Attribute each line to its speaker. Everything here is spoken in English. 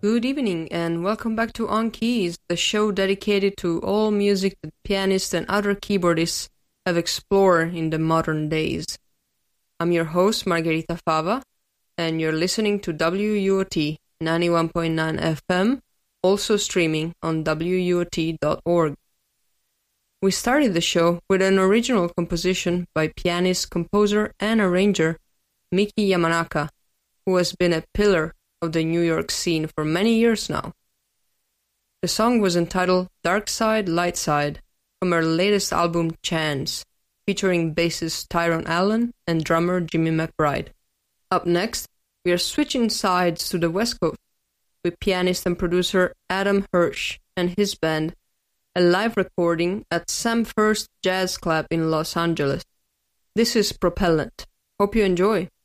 Speaker 1: Good evening and welcome back to On Keys, the show dedicated to all music that pianists and other keyboardists have explored in the modern days. I'm your host, Margherita Fava, and you're listening to WUOT 91.9 FM, also streaming on WUOT.org. We started the show with an original composition by pianist, composer, and arranger Miki Yamanaka, who has been a pillar of the New York scene for many years now. The song was entitled Dark Side, Light Side from her latest album Chance, featuring bassist Tyrone Allen and drummer Jimmy McBride. Up next, we are switching sides to the West Coast with pianist and producer Adam Hirsch and his band, a live recording at Sam First Jazz Club in Los Angeles. This is Propellant. Hope you enjoy.